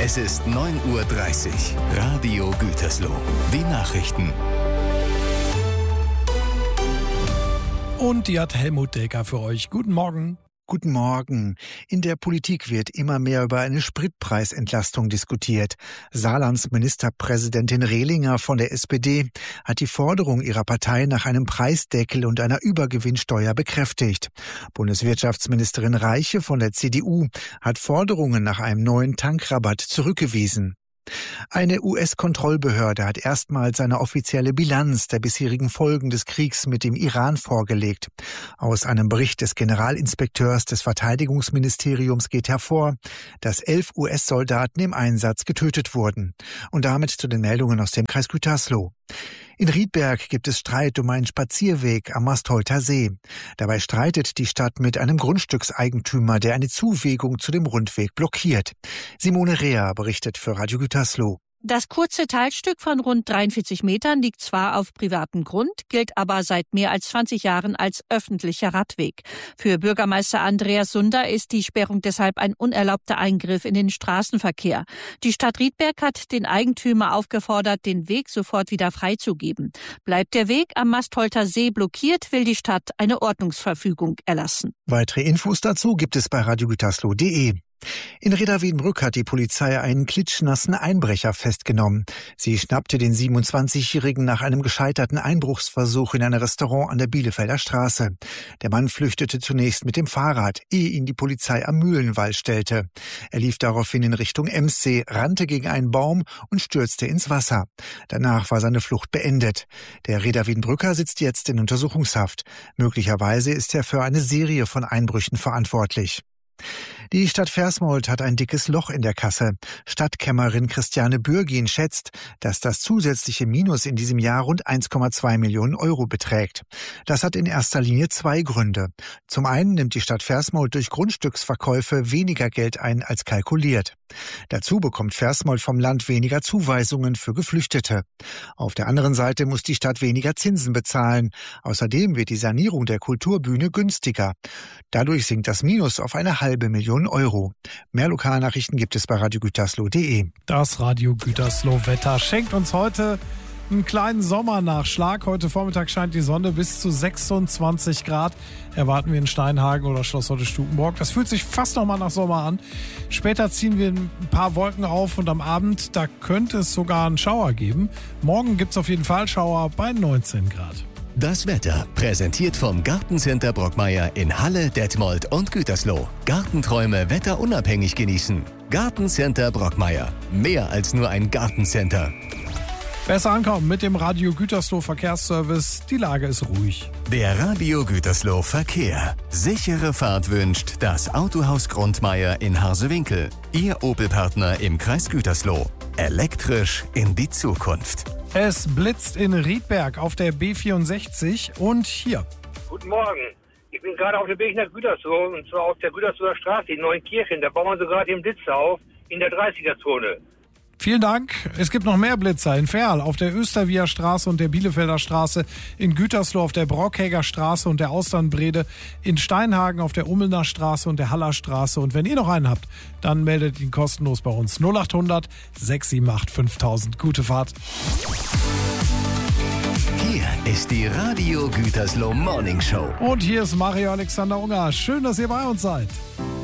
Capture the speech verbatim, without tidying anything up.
Es ist neun Uhr dreißig. Radio Gütersloh. Die Nachrichten. Und die hat Helmut Decker für euch. Guten Morgen. Guten Morgen. In der Politik wird immer mehr über eine Spritpreisentlastung diskutiert. Saarlands Ministerpräsidentin Rehlinger von der S P D hat die Forderung ihrer Partei nach einem Preisdeckel und einer Übergewinnsteuer bekräftigt. Bundeswirtschaftsministerin Reiche von der C D U hat Forderungen nach einem neuen Tankrabatt zurückgewiesen. Eine U S-Kontrollbehörde hat erstmals eine offizielle Bilanz der bisherigen Folgen des Kriegs mit dem Iran vorgelegt. Aus einem Bericht des Generalinspekteurs des Verteidigungsministeriums geht hervor, dass elf U S-Soldaten im Einsatz getötet wurden. Und damit zu den Meldungen aus dem Kreis Gütersloh. In Riedberg gibt es Streit um einen Spazierweg am Mastholter See. Dabei streitet die Stadt mit einem Grundstückseigentümer, der eine Zuwegung zu dem Rundweg blockiert. Simone Reher berichtet für Radio Gütersloh. Das kurze Teilstück von rund dreiundvierzig Metern liegt zwar auf privatem Grund, gilt aber seit mehr als zwanzig Jahren als öffentlicher Radweg. Für Bürgermeister Andreas Sunder ist die Sperrung deshalb ein unerlaubter Eingriff in den Straßenverkehr. Die Stadt Riedberg hat den Eigentümer aufgefordert, den Weg sofort wieder freizugeben. Bleibt der Weg am Mastholter See blockiert, will die Stadt eine Ordnungsverfügung erlassen. Weitere Infos dazu gibt es bei radio gütersloh punkt de. In Reda-Wiedenbrück hat die Polizei einen klitschnassen Einbrecher festgenommen. Sie schnappte den siebenundzwanzigjährigen nach einem gescheiterten Einbruchsversuch in ein Restaurant an der Bielefelder Straße. Der Mann flüchtete zunächst mit dem Fahrrad, ehe ihn die Polizei am Mühlenwall stellte. Er lief daraufhin in Richtung Emsee, rannte gegen einen Baum und stürzte ins Wasser. Danach war seine Flucht beendet. Der Reda-Wiedenbrücker sitzt jetzt in Untersuchungshaft. Möglicherweise ist er für eine Serie von Einbrüchen verantwortlich. Die Stadt Versmold hat ein dickes Loch in der Kasse. Stadtkämmerin Christiane Bürgin schätzt, dass das zusätzliche Minus in diesem Jahr rund eins Komma zwei Millionen Euro beträgt. Das hat in erster Linie zwei Gründe. Zum einen nimmt die Stadt Versmold durch Grundstücksverkäufe weniger Geld ein als kalkuliert. Dazu bekommt Versmold vom Land weniger Zuweisungen für Geflüchtete. Auf der anderen Seite muss die Stadt weniger Zinsen bezahlen. Außerdem wird die Sanierung der Kulturbühne günstiger. Dadurch sinkt das Minus auf eine halbe Million Euro. Mehr Lokalnachrichten gibt es bei radio gütersloh punkt de. Das Radio Gütersloh Wetter schenkt uns heute einen kleinen Sommernachschlag. Heute Vormittag scheint die Sonne, bis zu sechsundzwanzig Grad erwarten wir in Steinhagen oder Schloss Hotte-Stukenborg. Das fühlt sich fast noch mal nach Sommer an. Später ziehen wir ein paar Wolken auf und am Abend, da könnte es sogar einen Schauer geben. Morgen gibt es auf jeden Fall Schauer bei neunzehn Grad. Das Wetter präsentiert vom Gartencenter Brockmeier in Halle, Detmold und Gütersloh. Gartenträume wetterunabhängig genießen. Gartencenter Brockmeier. Mehr als nur ein Gartencenter. Besser ankommen mit dem Radio Gütersloh Verkehrsservice. Die Lage ist ruhig. Der Radio Gütersloh Verkehr. Sichere Fahrt wünscht das Autohaus Grundmeier in Harsewinkel. Ihr Opel-Partner im Kreis Gütersloh. Elektrisch in die Zukunft. Es blitzt in Riedberg auf der B vierundsechzig und hier. Guten Morgen. Ich bin gerade auf dem Weg nach Gütersloh, und zwar auf der Gütersloher Straße in Neunkirchen. Da bauen sie gerade den Blitzer auf in der dreißiger-Zone. Vielen Dank. Es gibt noch mehr Blitzer in Verl auf der Östervieher Straße und der Bielefelder Straße, in Gütersloh auf der Brockhäger Straße und der Austernbrede, in Steinhagen auf der Ummelner Straße und der Haller Straße. Und wenn ihr noch einen habt, dann meldet ihn kostenlos bei uns. null acht hundert sechs sieben acht fünftausend. Gute Fahrt. Hier ist die Radio Gütersloh Morning Show. Und hier ist Mario Alexander Unger. Schön, dass ihr bei uns seid.